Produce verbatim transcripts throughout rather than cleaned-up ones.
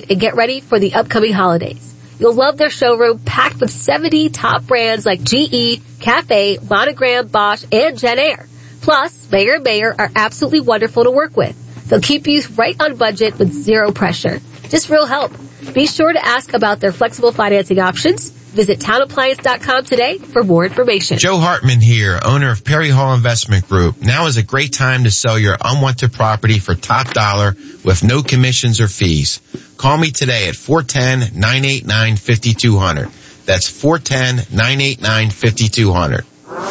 and get ready for the upcoming holidays. You'll love their showroom packed with seventy top brands like G E, Cafe, Monogram, Bosch, and JetAir. Plus, Mayer and Mayer are absolutely wonderful to work with. They'll keep you right on budget with zero pressure. Just real help. Be sure to ask about their flexible financing options. Visit town appliance dot com today for more information. Joe Hartman here, owner of Perry Hall Investment Group. Now is a great time to sell your unwanted property for top dollar with no commissions or fees. Call me today at four one zero, nine eight nine, five two zero zero. That's four one zero, nine eight nine, five two zero zero.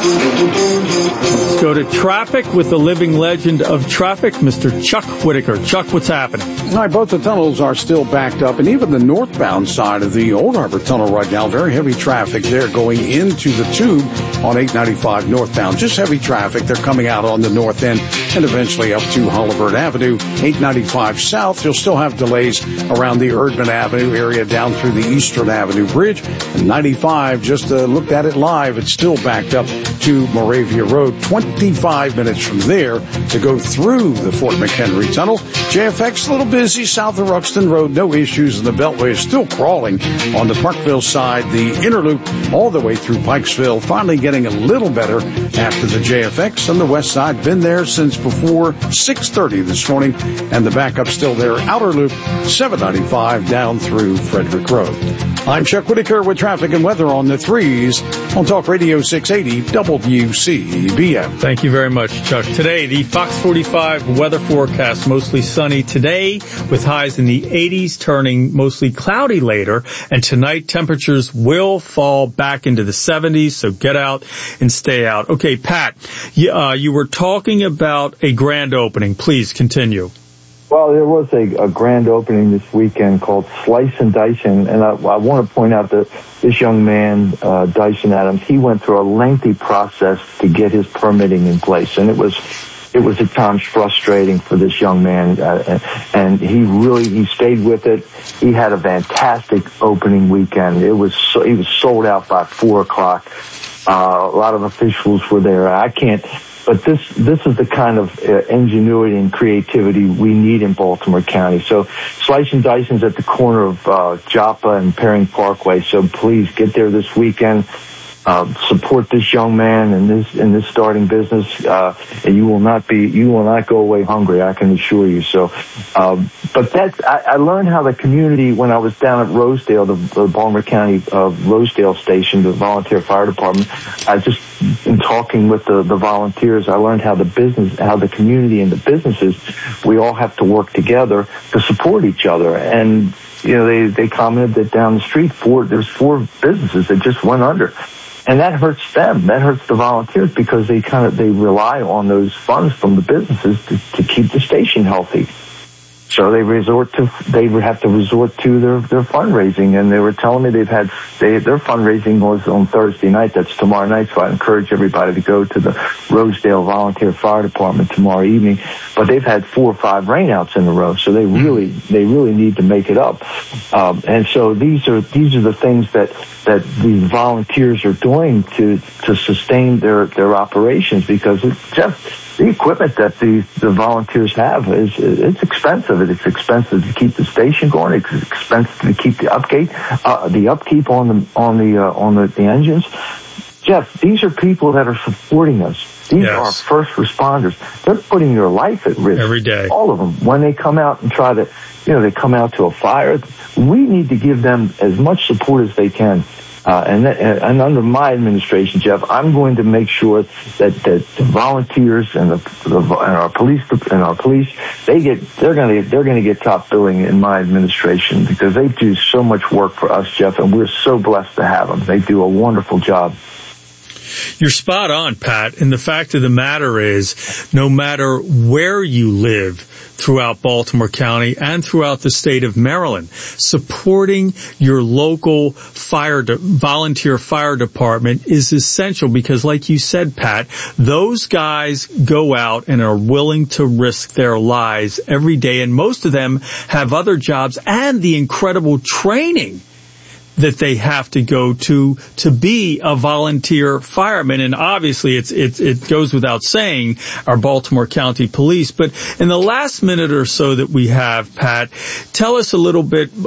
Let's go to traffic with the living legend of traffic, Mister Chuck Whitaker. Chuck, what's happening? All right, both the tunnels are still backed up, and even the northbound side of the Old Harbor Tunnel right now, very heavy traffic there going into the tube on eight ninety-five northbound. Just heavy traffic. They're coming out on the north end and eventually up to Holabird Avenue. eight ninety-five south, you'll still have delays around the Erdman Avenue area down through the Eastern Avenue Bridge. And ninety-five, just uh, looked at it live, it's still backed up to Moravia Road. twenty-five minutes from there to go through the Fort McHenry Tunnel. J F X a little busy south of Ruxton Road. No issues, and the Beltway is still crawling on the Parkville side. The inner loop all the way through Pikesville, finally getting a little better after the J F X. On the west side, been there since before six thirty this morning, and the backup still there. Outer loop, seven ninety-five down through Frederick Road. I'm Chuck Whitaker with traffic and weather on the threes on Talk Radio six eighty W C B M. Thank you very much, Chuck. Today, the Fox forty-five weather forecast, mostly sunny today with highs in the eighties, turning mostly cloudy later. And tonight, temperatures will fall back into the seventies, so get out and stay out. Okay, Pat, you, uh, you were talking about a grand opening. Please continue. Well, there was a, a grand opening this weekend called Slice and Dyson, and I, I want to point out that this young man, uh, Dyson Adams, he went through a lengthy process to get his permitting in place, and it was it was at times frustrating for this young man, uh, and he really he stayed with it. He had a fantastic opening weekend. It was so, he was sold out by four o'clock. Uh, a lot of officials were there. I can't. But this this is the kind of uh, ingenuity and creativity we need in Baltimore County. So Slice and Dyson's at the corner of uh, Joppa and Perring Parkway. So please get there this weekend. Uh, support this young man in this in this starting business, uh, and you will not be you will not go away hungry. I can assure you. So, um, but that's I, I learned how the community when I was down at Rosedale, the, the Baltimore County uh, Rosedale station, the volunteer fire department. I just in talking with the, the volunteers, I learned how the business, how the community and the businesses, we all have to work together to support each other. And you know, they they commented that down the street, four there's four businesses that just went under. And that hurts them. That hurts the volunteers because they kind of they rely on those funds from the businesses to, to keep the station healthy. So they resort to they would have to resort to their their fundraising, and they were telling me they've had they, their fundraising was on Thursday night. That's tomorrow night. So I encourage everybody to go to the Rosedale Volunteer Fire Department tomorrow evening. But they've had four or five rainouts in a row, so they really they really need to make it up. Um, and so these are these are the things that that these volunteers are doing to to sustain their their operations, because it's just the equipment that the, the volunteers have is it's expensive. It's expensive to keep the station going. It's expensive to keep the upkeep, uh, the upkeep on the on the uh, on the, the engines. Jeff, these are people that are supporting us. These yes. are first responders. They're putting their life at risk every day. All of them. When they come out and try to, you know, they come out to a fire. We need to give them as much support as they can. Uh, and, th- and under my administration, Jeff, I'm going to make sure that, that the volunteers and the, the and our police and our police they get they're going to they're going to get top billing in my administration, because they do so much work for us, Jeff, and we're so blessed to have them. They do a wonderful job. You're spot on, Pat. And the fact of the matter is, no matter where you live throughout Baltimore County and throughout the state of Maryland, supporting your local fire de- volunteer fire department is essential, because like you said, Pat, those guys go out and are willing to risk their lives every day, and most of them have other jobs and the incredible training that they have to go to to be a volunteer fireman. And obviously it's, it's, it goes without saying, our Baltimore County Police. But in the last minute or so that we have, Pat, tell us a little bit